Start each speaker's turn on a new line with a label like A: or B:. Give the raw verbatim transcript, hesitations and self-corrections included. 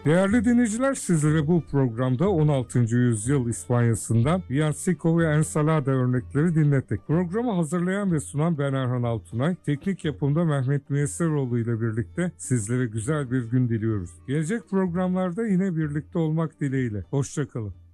A: Değerli dinleyiciler, sizlere bu programda on altıncı yüzyıl İspanya'sından villancico ve ensalada örnekleri dinlettik. Programı hazırlayan ve sunan ben Erhan Altunay. Teknik yapımda Mehmet Müyesseroğlu ile birlikte sizlere güzel bir gün diliyoruz. Gelecek programlarda yine birlikte olmak dileğiyle. Hoşça kalın.